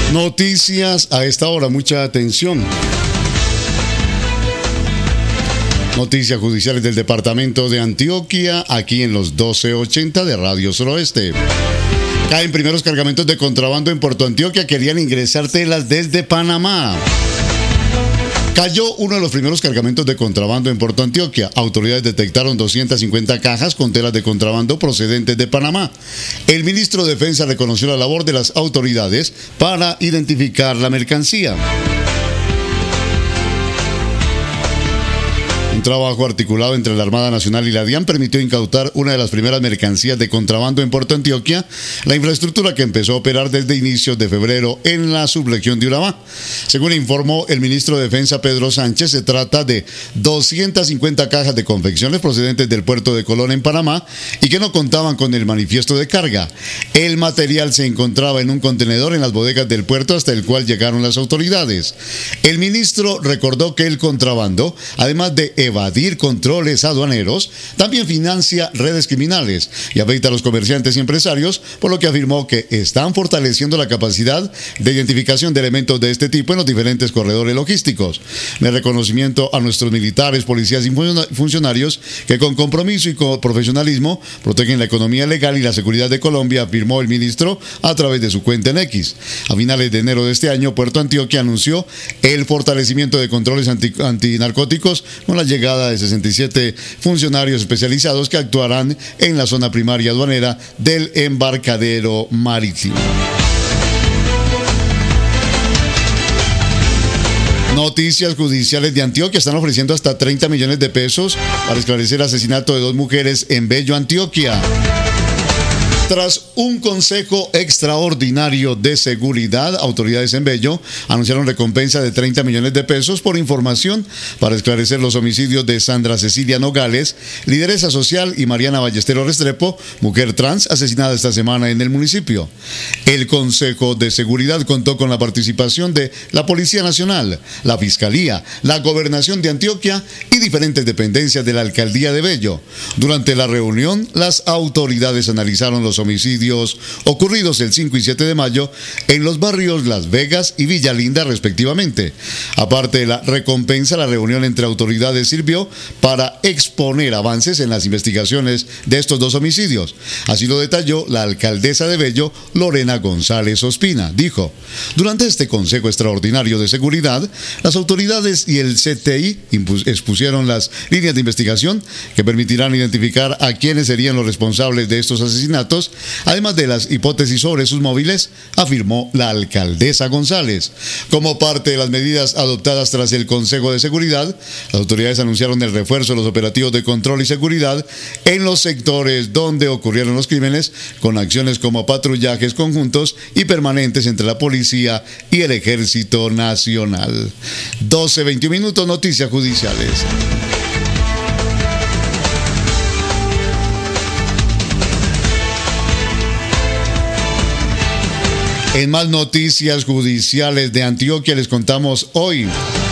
Noticias a esta hora, mucha atención. Noticias judiciales del departamento de Antioquia, aquí en los 1280 de Radio Suroeste. Caen primeros cargamentos de contrabando en Puerto Antioquia, querían ingresar telas desde Panamá. Cayó uno de los primeros cargamentos de contrabando en Puerto Antioquia. Autoridades detectaron 250 cajas con telas de contrabando procedentes de Panamá. El ministro de Defensa reconoció la labor de las autoridades para identificar la mercancía. Un trabajo articulado entre la Armada Nacional y la DIAN permitió incautar una de las primeras mercancías de contrabando en Puerto Antioquia, la infraestructura que empezó a operar desde inicios de febrero en la subregión de Urabá. Según informó el ministro de Defensa Pedro Sánchez, se trata de 250 cajas de confecciones procedentes del puerto de Colón en Panamá y que no contaban con el manifiesto de carga. El material se encontraba en un contenedor en las bodegas del puerto hasta el cual llegaron las autoridades. El ministro recordó que el contrabando, además de evadir controles aduaneros, también financia redes criminales y afecta a los comerciantes y empresarios, por lo que afirmó que están fortaleciendo la capacidad de identificación de elementos de este tipo en los diferentes corredores logísticos. Mi reconocimiento a nuestros militares, policías y funcionarios que con compromiso y con profesionalismo protegen la economía legal y la seguridad de Colombia, afirmó el ministro a través de su cuenta en X. A finales de enero de este año, Puerto Antioquia anunció el fortalecimiento de controles antinarcóticos con la llegada de 67 funcionarios especializados que actuarán en la zona primaria aduanera del embarcadero marítimo. Noticias judiciales de Antioquia están ofreciendo hasta 30 millones de pesos para esclarecer el asesinato de 2 mujeres en Bello, Antioquia. Tras un consejo extraordinario de seguridad, autoridades en Bello anunciaron recompensa de 30 millones de pesos por información para esclarecer los homicidios de Sandra Cecilia Nogales, lideresa social, y Mariana Ballesteros Restrepo, mujer trans, asesinada esta semana en el municipio. El Consejo de Seguridad contó con la participación de la Policía Nacional, la Fiscalía, la Gobernación de Antioquia y diferentes dependencias de la Alcaldía de Bello. Durante la reunión, las autoridades analizaron los homicidios ocurridos el 5 y 7 de mayo en los barrios Las Vegas y Villa Linda respectivamente. Aparte de la recompensa, la reunión entre autoridades sirvió para exponer avances en las investigaciones de estos 2 homicidios. Así lo detalló la alcaldesa de Bello, Lorena González Ospina. Dijo: durante este Consejo Extraordinario de Seguridad, las autoridades y el CTI expusieron las líneas de investigación que permitirán identificar a quienes serían los responsables de estos asesinatos, además de las hipótesis sobre sus móviles, afirmó la alcaldesa González. Como parte de las medidas adoptadas tras el Consejo de Seguridad, las autoridades anunciaron el refuerzo de los operativos de control y seguridad en los sectores donde ocurrieron los crímenes, con acciones como patrullajes conjuntos y permanentes entre la policía y el Ejército Nacional. 12:21, noticias judiciales. En más noticias judiciales de Antioquia les contamos hoy.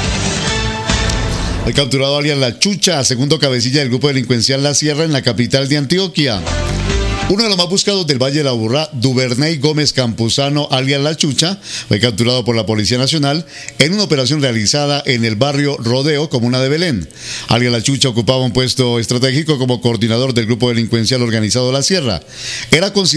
Fue capturado alias La Chucha, segundo cabecilla del grupo delincuencial La Sierra en la capital de Antioquia. Uno de los más buscados del Valle de la Aburrá, Duvernay Gómez Campuzano, alias La Chucha, fue capturado por la Policía Nacional en una operación realizada en el barrio Rodeo, comuna de Belén. Alias La Chucha ocupaba un puesto estratégico como coordinador del grupo delincuencial organizado La Sierra. Era considerado